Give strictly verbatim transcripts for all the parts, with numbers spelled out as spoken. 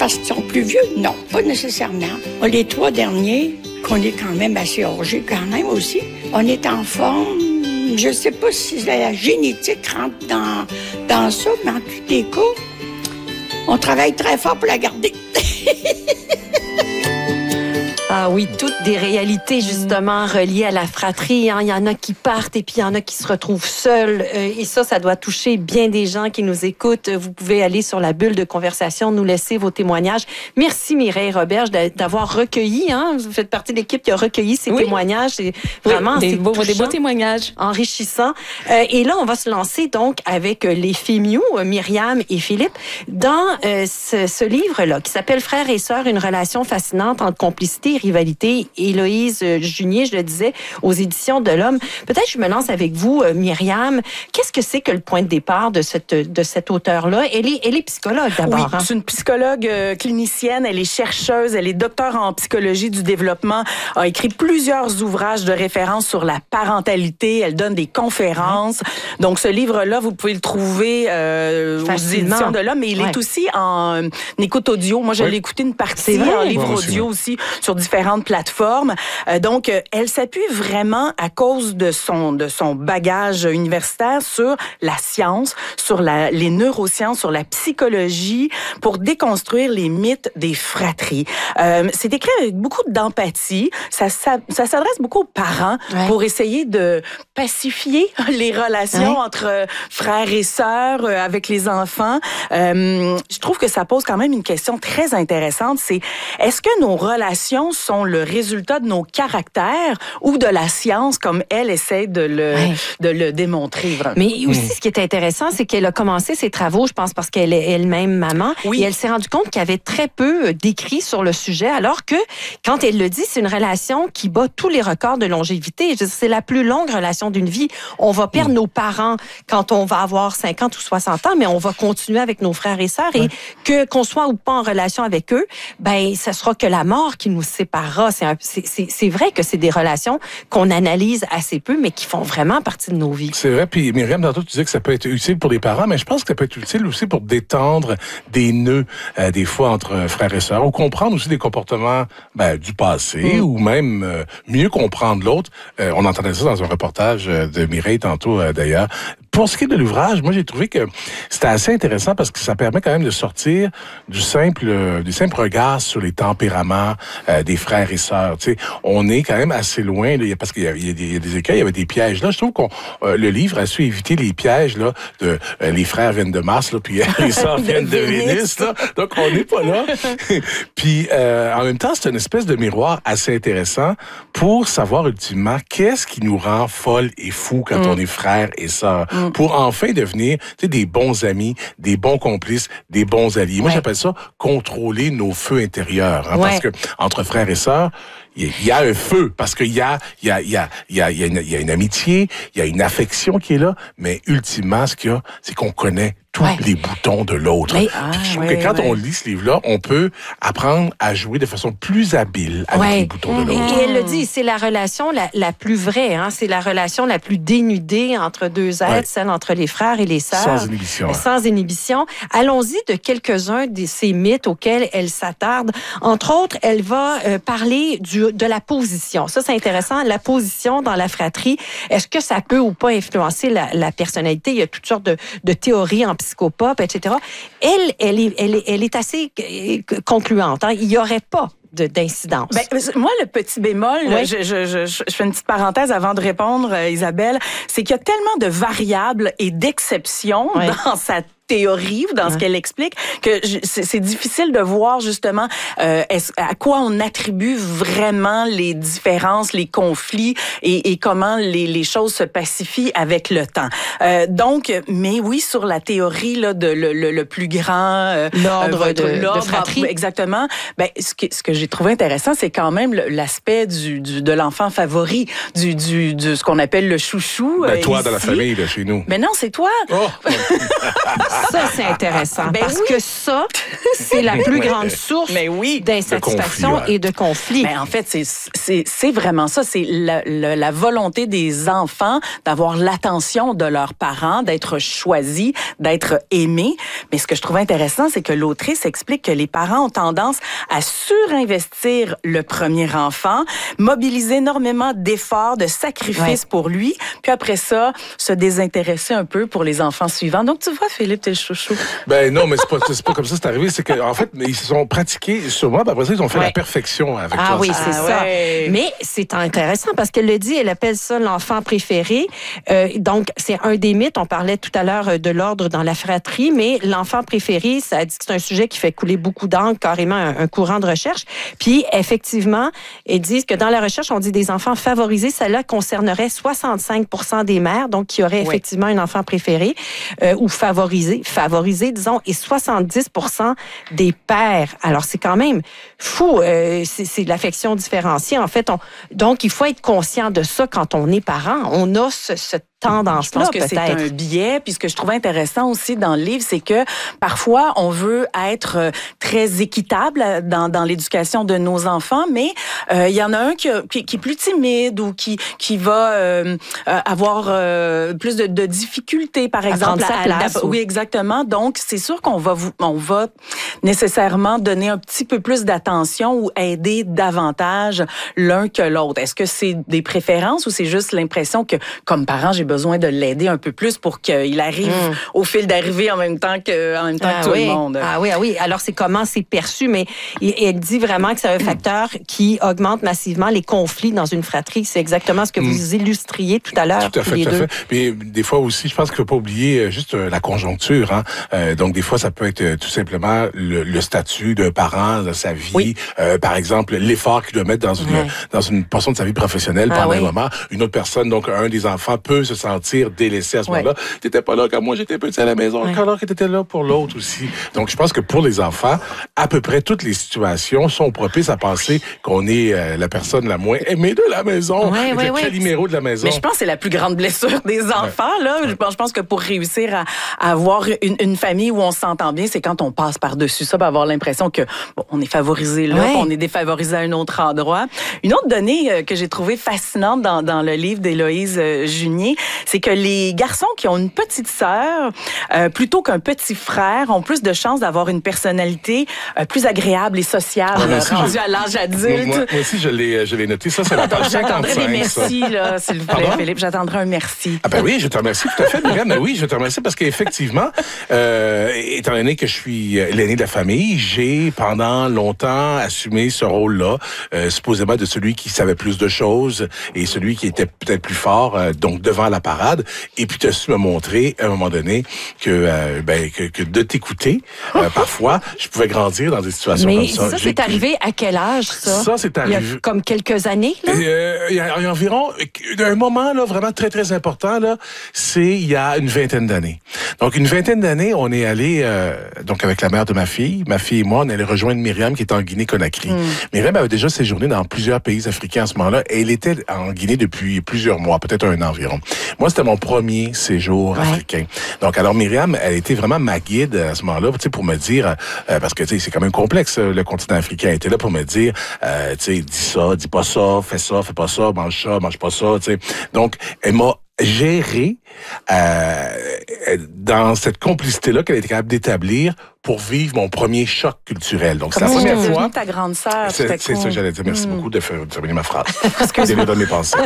parce qu'ils sont plus vieux? Non, pas nécessairement. Les trois derniers, qu'on est quand même assez âgés quand même aussi, on est en forme. Je ne sais pas si la génétique rentre dans, dans ça, mais en tous les cas, on travaille très fort pour la garder. Ah oui, toutes des réalités justement reliées à la fratrie. Hein. Il y en a qui partent et puis il y en a qui se retrouvent seuls. Euh, et ça, ça doit toucher bien des gens qui nous écoutent. Vous pouvez aller sur la bulle de conversation, nous laisser vos témoignages. Merci Mireille Roberge d'avoir recueilli. Hein. Vous faites partie de l'équipe qui a recueilli ces oui. témoignages. C'est vraiment oui, des, c'est beaux, touchant, des beaux témoignages. Enrichissant. Euh, et là, on va se lancer donc avec les Fémiou, Myriam et Philippe, dans euh, ce, ce livre-là qui s'appelle Frères et sœurs, une relation fascinante entre complicité et rivalité. Héloïse Junier, je le disais, aux éditions de l'Homme. Peut-être je me lance avec vous, Myriam. Qu'est-ce que c'est que le point de départ de cette, de cette auteure-là? Elle est, elle est psychologue d'abord. Oui, hein? C'est une psychologue euh, clinicienne. Elle est chercheuse. Elle est docteure en psychologie du développement. A écrit plusieurs ouvrages de référence sur la parentalité. Elle donne des conférences. Mmh. Donc, ce livre-là, vous pouvez le trouver euh, aux éditions de l'Homme. Mais il ouais. est aussi en euh, écoute audio. Moi, je oui. l'ai écouté une partie en livre ouais, audio aussi sur différentes plateformes. Euh, donc, euh, elle s'appuie vraiment à cause de son de son bagage universitaire sur la science, sur la, les neurosciences, sur la psychologie, pour déconstruire les mythes des fratries. Euh, c'est écrit avec beaucoup d'empathie. Ça, ça, ça s'adresse beaucoup aux parents ouais. pour essayer de pacifier les relations ouais. entre frères et sœurs, euh, avec les enfants. Euh, je trouve que ça pose quand même une question très intéressante. C'est est-ce que nos relations sont le résultat de nos caractères ou de la science, comme elle essaie de le, ouais. de le démontrer. Vraiment. Mais aussi, mmh. ce qui est intéressant, c'est qu'elle a commencé ses travaux, je pense, parce qu'elle est elle-même maman, oui. et elle s'est rendue compte qu'il y avait très peu d'écrits sur le sujet, alors que, quand elle le dit, c'est une relation qui bat tous les records de longévité. C'est la plus longue relation d'une vie. On va perdre mmh. nos parents quand on va avoir cinquante ou soixante ans, mais on va continuer avec nos frères et sœurs, ouais. et que qu'on soit ou pas en relation avec eux, ben, ce sera que la mort qui nous séparera. C'est, un, c'est, c'est, c'est vrai que c'est des relations qu'on analyse assez peu, mais qui font vraiment partie de nos vies. C'est vrai. Puis Myriam, tantôt, tu disais que ça peut être utile pour les parents, mais je pense que ça peut être utile aussi pour détendre des nœuds, euh, des fois, entre frères et sœurs, ou comprendre aussi des comportements ben, du passé, mm. ou même euh, mieux comprendre l'autre. Euh, on entendait ça dans un reportage de Mireille tantôt, euh, d'ailleurs. Pour ce qui est de l'ouvrage, moi, j'ai trouvé que c'était assez intéressant parce que ça permet quand même de sortir du simple, euh, du simple regard sur les tempéraments euh, des frères et sœurs. Tu sais, on est quand même assez loin, là, parce qu'il y a, il y a, des, il y a des écueils, il y avait des pièges. Là, je trouve qu'on euh, le livre a su éviter les pièges là de euh, les frères viennent de Mars, là, puis les sœurs viennent de Vénus. Là, donc, on n'est pas là. Puis, euh, en même temps, c'est une espèce de miroir assez intéressant pour savoir ultimement qu'est-ce qui nous rend folles et fous quand mm. on est frères et sœurs. Mm. Pour enfin devenir, tu sais, des bons amis, des bons complices, des bons alliés. Moi, ouais. j'appelle ça contrôler nos feux intérieurs. Hein, ouais. Parce que entre frères et sœurs, il y a un feu, parce qu'il y a, il y a, il y a, il y a, il y a une, il y a une amitié, il y a une affection qui est là, mais ultimement, ce qu'il y a, c'est qu'on connaît tous ouais. les boutons de l'autre. Mais, ah, je trouve ouais, que quand ouais. on lit ce livre-là, on peut apprendre à jouer de façon plus habile avec ouais. les boutons de l'autre. Et elle le dit, c'est la relation la, la plus vraie, hein? C'est la relation la plus dénudée entre deux êtres, ouais. celle entre les frères et les sœurs. Sans inhibition. Euh, sans inhibition. Allons-y de quelques-uns de ces mythes auxquels elle s'attarde. Entre autres, elle va euh, parler du, de la position. Ça, c'est intéressant. La position dans la fratrie, est-ce que ça peut ou pas influencer la, la personnalité? Il y a toutes sortes de, de théories en psychopop, et cetera. Elle, elle est, elle est, elle est assez concluante. Hein? Il n'y aurait pas de, d'incidence. Ben, moi, le petit bémol, oui. je, je, je, je fais une petite parenthèse avant de répondre, Isabelle, c'est qu'il y a tellement de variables et d'exceptions oui. dans sa théorie ou dans ouais. ce qu'elle explique que je, c'est, c'est difficile de voir justement euh, est-ce, à quoi on attribue vraiment les différences, les conflits et, et comment les, les choses se pacifient avec le temps. Euh, donc, mais oui, sur la théorie là, de le, le, le plus grand euh, l'ordre, euh, de, l'ordre de fratrie. Exactement. Ben, ce que, ce que j'ai trouvé intéressant, c'est quand même l'aspect du, du, de l'enfant favori, du, du, du ce qu'on appelle le chouchou. Ben, euh, toi, ici. Dans la famille, de chez nous. Mais non, c'est toi. Oh. Ça, c'est intéressant. Ben parce oui. que ça, c'est la plus grande source Mais oui. d'insatisfaction De conflit, ouais. et de conflit. Ben, en fait, c'est, c'est, c'est vraiment ça. C'est la, la, la volonté des enfants d'avoir l'attention de leurs parents, d'être choisis, d'être aimés. Mais ce que je trouve intéressant, c'est que l'autrice explique que les parents ont tendance à surinvestir le premier enfant, mobiliser énormément d'efforts, de sacrifices ouais. pour lui, puis après ça, se désintéresser un peu pour les enfants suivants. Donc, tu vois, Philippe, t'es le chouchou. Ben non, mais c'est pas, c'est pas comme ça c'est arrivé. C'est qu'en fait, ils se sont pratiqués sur moi, puis après ça, ils ont fait ouais. la perfection avec Ah toi. oui, c'est ah, ça. Ouais. Mais c'est intéressant parce qu'elle le dit, elle appelle ça l'enfant préféré. Euh, donc, c'est un des mythes. On parlait tout à l'heure de l'ordre dans la fratrie, mais l'enfant préféré, ça dit que c'est un sujet qui fait couler beaucoup d'encre, carrément un, un courant de recherche. Puis, effectivement, ils disent que dans la recherche, on dit des enfants favorisés. Cela concernerait soixante-cinq pour cent des mères, donc qui auraient oui. effectivement un enfant préféré euh, ou favorisé, favorisé, disons, et soixante-dix pour cent des pères. Alors, c'est quand même fou. Euh, c'est, c'est de l'affection différenciée. En fait, on, donc, il faut être conscient de ça quand on est parent. On a ce, ce tendance-là, je pense que peut-être. C'est un biais. Puis ce que je trouve intéressant aussi dans le livre, c'est que parfois, on veut être très équitable dans, dans l'éducation de nos enfants, mais euh, il y en a un qui, qui, qui est plus timide ou qui, qui va euh, avoir euh, plus de, de difficultés, par exemple. À prendre sa place. À, à, oui, exactement. Donc, c'est sûr qu'on va, vous, on va nécessairement donner un petit peu plus d'attention ou aider davantage l'un que l'autre. Est-ce que c'est des préférences ou c'est juste l'impression que, comme parent, j'ai besoin de l'aider un peu plus pour qu'il arrive mmh. au fil d'arrivée en même temps que, en même temps ah que tout oui. le monde. Ah oui, ah oui. Alors, c'est comment c'est perçu, mais elle dit vraiment que c'est un facteur qui augmente massivement les conflits dans une fratrie. C'est exactement ce que vous mmh. illustriez tout à l'heure. Tout à fait, les tout à deux. fait. Mais des fois aussi, je pense qu'il ne faut pas oublier juste la conjoncture. Hein. Euh, donc, des fois, ça peut être tout simplement le, le statut d'un parent, de sa vie. Oui. Euh, par exemple, l'effort qu'il doit mettre dans une, ouais. dans une portion de sa vie professionnelle pendant ah oui. un moment. Une autre personne, donc un des enfants, peut se sentir délaissé à ce ouais. moment-là. T'étais pas là quand moi j'étais petit à la maison, ouais. alors que t'étais là pour l'autre aussi. Donc je pense que pour les enfants, à peu près toutes les situations sont propices à penser qu'on est euh, la personne la moins aimée de la maison, ouais, ouais, le ouais. numéro de la maison. Mais je pense que c'est la plus grande blessure des enfants. Ouais. Là, je pense, je pense que pour réussir à, à avoir une, une famille où on s'entend bien, c'est quand on passe par-dessus ça, avoir l'impression que bon, on est favorisé là, ouais. on est défavorisé à un autre endroit. Une autre donnée euh, que j'ai trouvée fascinante dans, dans le livre d'Héloïse euh, Junier, c'est que les garçons qui ont une petite sœur, euh, plutôt qu'un petit frère, ont plus de chances d'avoir une personnalité euh, plus agréable et sociable, ah, rendue je... à l'âge adulte. Moi, moi aussi, je l'ai, je l'ai noté. Ça, c'est la page cinquante-cinq. J'attendrai des merci, ça. là, s'il vous plaît, Pardon? Philippe. J'attendrai un merci. Ah ben oui, je te remercie tout à fait, Myriam. Ben oui, je te remercie parce qu'effectivement, euh, étant donné que je suis l'aîné de la famille, j'ai pendant longtemps assumé ce rôle-là, euh, supposément de celui qui savait plus de choses et celui qui était peut-être plus fort, euh, donc devant la parade. Et puis, tu as su me montrer, à un moment donné, que, euh, ben, que, que de t'écouter, euh, parfois, je pouvais grandir dans des situations Mais comme ça. Mais ça, c'est arrivé à quel âge, ça? Ça, c'est arrivé... Il y a comme quelques années, là? Euh, il, y a, il y a environ... Un moment, là, vraiment très, très important, là, c'est il y a une vingtaine d'années. Donc, une vingtaine d'années, on est allé, euh, donc, avec la mère de ma fille, ma fille et moi, on est allé rejoindre Myriam, qui est en Guinée-Conakry. Mm. Myriam avait déjà séjourné dans plusieurs pays africains à ce moment-là, et elle était en Guinée depuis plusieurs mois, peut-être un an environ. Moi, c'était mon premier séjour ouais. africain. Donc, alors, Myriam, elle était vraiment ma guide à ce moment-là, tu sais, pour me dire, euh, parce que, tu sais, c'est quand même complexe, le continent africain. Elle était là pour me dire, euh, tu sais, dis ça, dis pas ça, fais ça, fais pas ça, mange ça, mange pas ça, tu sais. Donc, elle m'a géré euh, dans cette complicité-là qu'elle était capable d'établir pour vivre mon premier choc culturel. Donc, c'est la première fois... Comment ta grande sœur? C'est, c'est ça que j'allais dire. Merci mmh. beaucoup de faire terminer ma phrase. Excusez-moi dans mes pensées.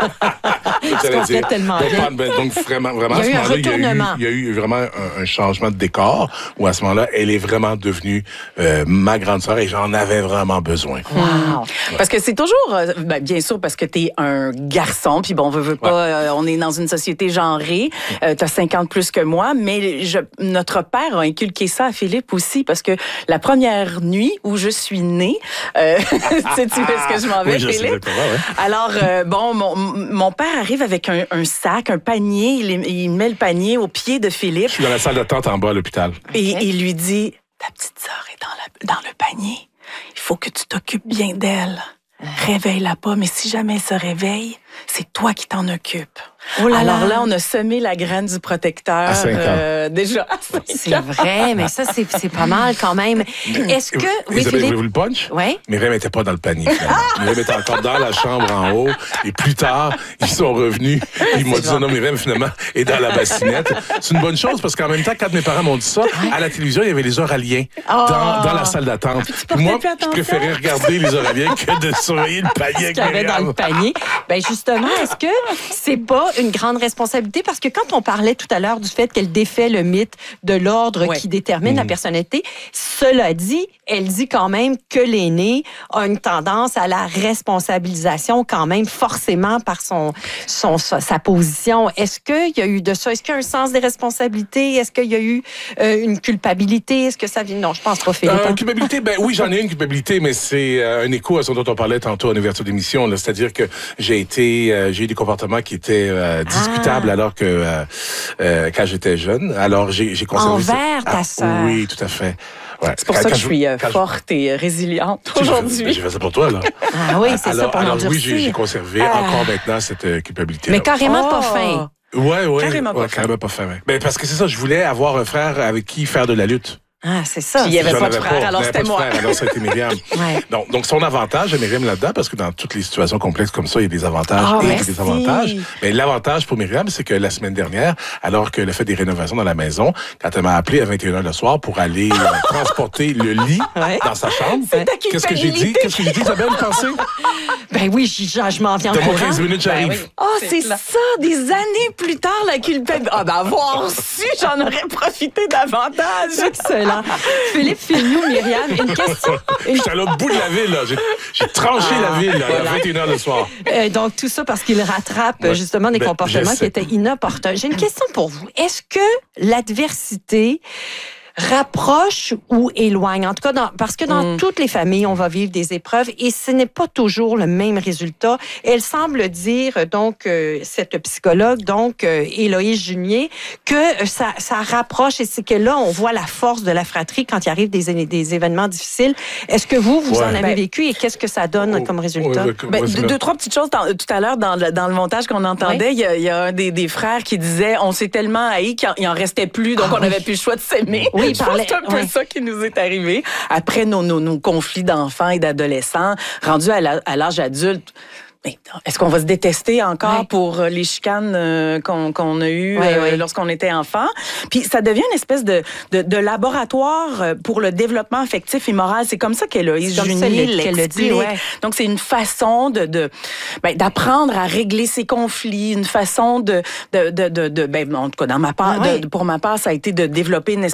j'allais dire. Tellement donc, ben, donc, vraiment, vraiment, à ce moment-là, il y, a eu, il y a eu vraiment un, un changement de décor où, à ce moment-là, elle est vraiment devenue euh, ma grande sœur et j'en avais vraiment besoin. Wow. Ouais. Parce que c'est toujours... Ben, bien sûr, parce que t'es un garçon, puis bon, on veut, veut pas... Ouais. Euh, on est dans une société genrée. Euh, t'as cinquante plus que moi, mais je, notre père a inculqué ça à Philippe aussi, parce que la première nuit où je suis née, euh, tu sais, tu sais ce que je m'en vais, oui, je Philippe? Pas, ouais. Alors, euh, bon, mon, mon père arrive avec un, un sac, un panier, il, il met le panier au pied de Philippe. Je suis dans la salle d'attente en bas à l'hôpital. Et okay. il lui dit, ta petite sœur est dans, la, dans le panier, il faut que tu t'occupes bien d'elle. Réveille-la pas, mais si jamais elle se réveille, c'est toi qui t'en occupes. Oh là Alors là. là, on a semé la graine du protecteur. À cinq ans. Euh, déjà à cinq C'est ans. vrai, mais ça, c'est, c'est pas mal quand même. Est-ce que... Oui, Isabelle, Philippe? voulez-vous le punch? Oui. Myriam n'était pas dans le panier, finalement. Myriam était encore dans la chambre en haut. Et plus tard, ils sont revenus. Ils m'ont dit, non, Myriam, finalement, est dans la bassinette. C'est une bonne chose parce qu'en même temps, quand mes parents m'ont dit ça, à la télévision, il y avait les oraliens Oh. dans, dans la salle d'attente. Puis moi, plus je attention? préférais regarder les oraliens que de surveiller le panier avec Qu'il y avait dans Myriam. le panier. Ben justement, est-ce que c'est pas une grande responsabilité? Parce que quand on parlait tout à l'heure du fait qu'elle défait le mythe de l'ordre Ouais. qui détermine la personnalité, cela dit, elle dit quand même que l'aîné a une tendance à la responsabilisation quand même forcément par son, son sa, sa position. Est-ce qu'il y a eu de ça? Est-ce qu'il y a un sens des responsabilités? Est-ce qu'il y a eu euh, une culpabilité? Est-ce que ça vient... Non, je pense pas, Philippe. Euh, culpabilité, ben oui, j'en ai une culpabilité, mais c'est euh, un écho à ce dont on parlait tantôt en ouverture d'émission. Là, c'est-à-dire que j'ai été, euh, j'ai eu des comportements qui étaient euh, discutables Ah. alors que euh, euh, quand j'étais jeune. Alors j'ai, j'ai conservé. Envers ta Ah, sœur. Oui, tout à fait. Ouais. C'est pour Quand- ça que quand je suis euh, quand forte et euh, résiliente Tu sais, j'ai fait- aujourd'hui. J'ai fait ça pour toi, là. Ah oui, c'est alors, ça pour alors l'endurcir. oui, j'ai, j'ai conservé Ah. encore maintenant cette euh, culpabilité. Mais carrément Oh. pas fin. Ouais, ouais. Carrément pas ouais, fin. carrément pas fin. Ouais. Ben, parce que c'est ça, je voulais avoir un frère avec qui faire de la lutte. Ah, c'est ça. Puis il y avait J'en pas de avais frère, alors j'en avais c'était pas de moi. frère, alors ça a été Myriam. Ouais. Donc, donc, son avantage à Myriam là-dedans, parce que dans toutes les situations complexes comme ça, il y a des avantages Ah, et merci. des désavantages. Mais l'avantage pour Myriam, c'est que la semaine dernière, alors qu'elle a fait des rénovations dans la maison, quand elle m'a appelé à vingt et une heures le soir pour aller euh, transporter le lit Ouais. dans sa chambre, C'est ta qu'est-ce que j'ai dit? culpabilité. Qu'est-ce que j'ai dit, Isabelle, pensez? Ben oui, je, je, je m'en viens en Donne-moi courant. quinze minutes, j'arrive. Ben oui. Oh, c'est ça, des années plus tard, la culpabilité. Ah, ben, avoir su, j'en aurais profité davantage. Excellent. Philippe Filliou, Myriam, une question. Une- J'étais à l'autre bout de la ville, là. J'ai, j'ai tranché Ah, la ville, là, voilà. à vingt et une heures le soir. Euh, donc, tout ça parce qu'il rattrape Ouais. justement des Ben, comportements je qui sais. étaient inopportuns. J'ai une question pour vous. Est-ce que l'adversité rapproche ou éloigne? En tout cas, dans, parce que dans Mm. toutes les familles, on va vivre des épreuves et ce n'est pas toujours le même résultat. Elle semble dire, donc, euh, cette psychologue, donc, euh, Héloïse Junier, que euh, ça, ça rapproche et c'est que là, on voit la force de la fratrie quand il arrive des, des événements difficiles. Est-ce que vous, vous Ouais. en avez Ben, vécu et qu'est-ce que ça donne Oh, comme résultat? ouais, ouais, Ben, ouais, c'est deux, là. deux, trois petites choses. Dans- tout à l'heure, dans le, dans le montage qu'on entendait, il y, a, il y a un des, des frères qui disait on s'est tellement haïs qu'il en- il en restait plus, donc Ah on n'avait plus le choix de s'aimer. Oui, il Je pense parlait- que c'est un peu ouais. ça qui nous est arrivé. Après nos, nos, nos conflits d'enfants et d'adolescents, rendus à la- à l'âge adulte. Mais est-ce qu'on va se détester encore Ouais. pour euh, les chicanes euh, qu'on qu'on a eues Ouais, euh, ouais. lorsqu'on était enfant? Puis ça devient une espèce de, de, de laboratoire euh, pour le développement affectif et moral. C'est comme ça qu'Héloïse C'est comme ça Junier qu'elle le dit, l'explique. ouais. Donc, c'est une façon de, de ben, d'apprendre à régler ses conflits, une façon de, de, de, de, de ben, en tout cas, dans ma part, Ah ouais. de- pour ma part, ça a été de développer une espèce